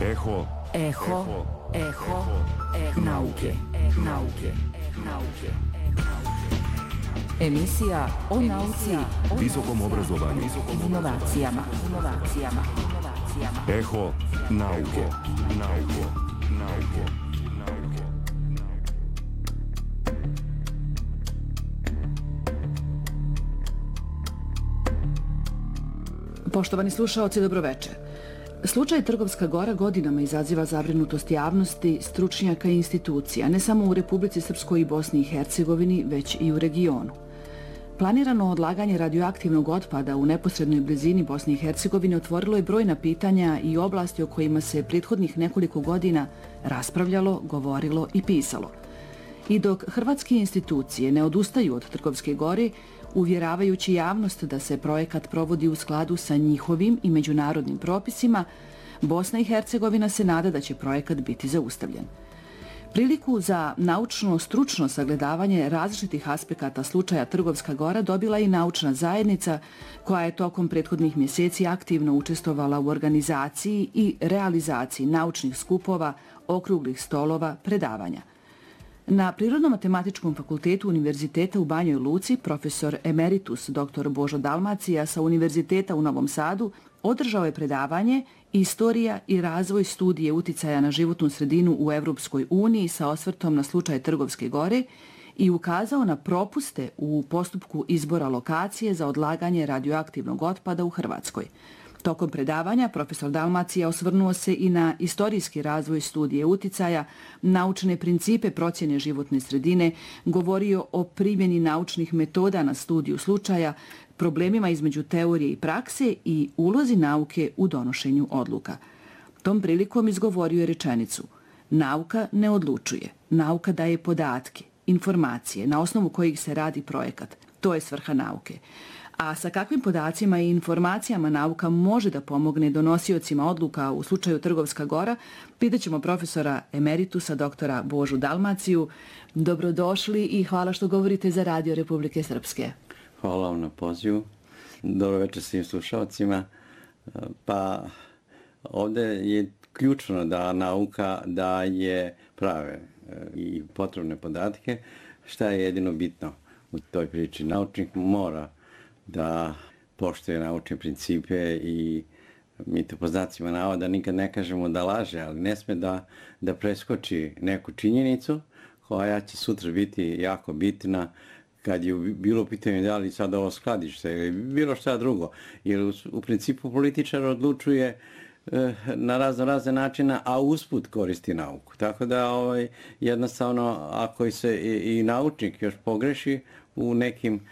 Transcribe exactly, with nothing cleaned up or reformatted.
Eho, Eho, eho, eho nauke, nauke, nauke. Emisija o nauci, visokom obrazovanju, inovacijama, inovacijama, inovacijama. Eho nauke, nauke, nauke, nauke. Poštovani slušaoci, dobroveče. Slučaj Trgovska Gora godinama izaziva zabrinutost javnosti, stručnjaka i institucija, ne samo u Republici Srpskoj i Bosni i Hercegovini, već i u regionu. Planirano odlaganje radioaktivnog otpada u neposrednoj blizini Bosne i Hercegovine otvorilo je brojna pitanja i oblasti o kojima se prethodnih nekoliko godina raspravljalo, govorilo i pisalo. I dok hrvatske institucije ne odustaju od Trgovske Gore, uvjeravajući javnost da se projekat provodi u skladu sa njihovim i međunarodnim propisima, Bosna i Hercegovina se nada da će projekat biti zaustavljen. Priliku za naučno-stručno sagledavanje različitih aspekata slučaja Trgovska Gora dobila i naučna zajednica koja je tokom prethodnih mjeseci aktivno učestvovala u organizaciji i realizaciji naučnih skupova, okruglih stolova, predavanja. Na Prirodno-matematičkom fakultetu Univerziteta u Banjoj Luci profesor emeritus dr Božo Dalmacija sa Univerziteta u Novom Sadu održao je predavanje Istorija i razvoj studije uticaja na životnu sredinu u Evropskoj uniji sa osvrtom na slučaj Trgovske Gore i ukazao na propuste u postupku izbora lokacije za odlaganje radioaktivnog otpada u Hrvatskoj. Tokom predavanja profesor Dalmacija osvrnuo se i na istorijski razvoj studije uticaja, naučne principe procjene životne sredine, govorio o primjeni naučnih metoda na studiju slučaja, problemima između teorije i prakse i ulozi nauke u donošenju odluka. Tom prilikom izgovorio je rečenicu: nauka ne odlučuje, nauka daje podatke, informacije na osnovu kojih se radi projekat. To je svrha nauke. A sa kakvim podacima i informacijama nauka može da pomogne donosiocima odluka u slučaju Trgovska Gora, pitaćemo profesora emeritusa doktora Božu Dalmaciju. Dobrodošli i hvala što govorite za Radio Republike Srpske. Hvala vam na pozivu. Dobro večer svim slušalcima. Pa ovdje je ključno da nauka daje prave i potrebne podatke. Šta je jedino bitno u toj priči? Naučnik mora da poštuje naučne principe i mi to po znacima navoda nikad ne kažemo da laže, ali ne sme da, da preskoči neku činjenicu koja će sutra biti jako bitna kad je bilo pitanje da li sad ovo skladište ili bilo šta drugo. Jer u, u principu političar odlučuje e, na razno razne načina, a usput koristi nauku. Tako da ovaj, jednostavno ako se i, i naučnik još pogreši u nekim